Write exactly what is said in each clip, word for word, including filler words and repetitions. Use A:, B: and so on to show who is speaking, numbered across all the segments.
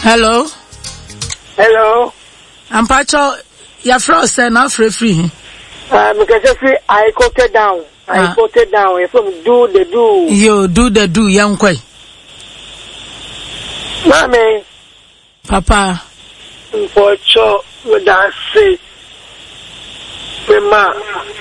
A: Hello.
B: Hello.
A: I'm Pacho. Your frost and not free free.
B: Uh, because I quoted down. I quoted down. If you do the do.
A: You do the do, young quay.
B: Mommy.
A: Papa.
B: Pacho, with that say. Mama.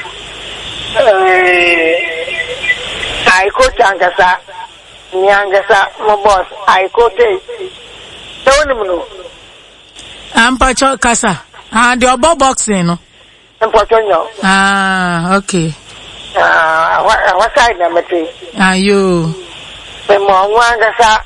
B: I quote Angasa. Nyangasa, my boss. I quoted. Don't know.
A: I'm Pacho Casa. Ah, the obo boxing, no?
B: I'm Pacho.
A: Ah, okay.
B: Ah, what what side number three?
A: Ah, you.
B: The Mwangasa.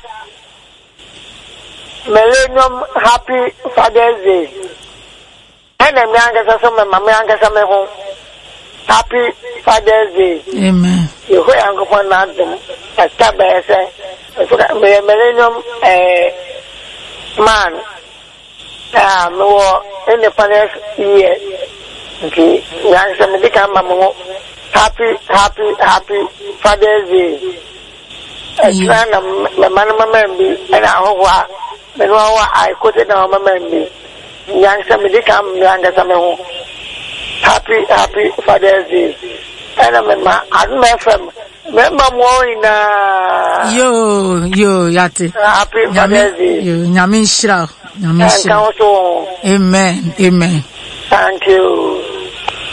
B: Millennium Happy Father's Day. And I'm Yangasa, some of my Yangasa home. Happy Father's Day.
A: Amen.
B: You hear Uncle Pondam, a stab by Millennium man. Ah, no, independence year. Okay, Yangasa Medica Mamu. Happy, happy, happy Father's Day. A son of the Manamambi, and our and I quoted our Mambi. Yangasa Medica Yangasa. Happy, happy Father's Day. And I'm my friend. Remember more in uh
A: yo yo yate.
B: Happy Father's Day.
A: Yo, Nyamin Shra. Nyamin Shra. Amen. Amen.
B: Thank you.